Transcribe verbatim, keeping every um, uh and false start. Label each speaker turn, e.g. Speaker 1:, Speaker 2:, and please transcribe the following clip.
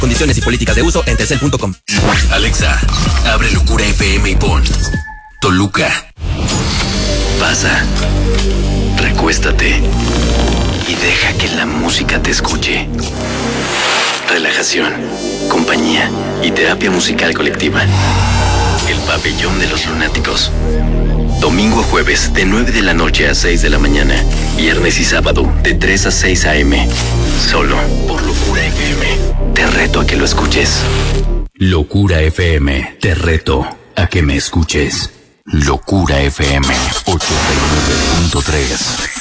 Speaker 1: Condiciones y políticas de uso en telcel punto com.
Speaker 2: Alexa, abre Locura F M y pon Toluca. Pasa, recuéstate y deja que la música te escuche. Relajación, compañía y terapia musical colectiva. El Pabellón de los Lunáticos. Domingo a jueves de nueve de la noche a seis de la mañana. Viernes y sábado de tres a seis a eme. Solo por Locura F M. Te reto a que lo escuches. Locura F M. Te reto a que me escuches. Locura F M ochenta y nueve punto tres.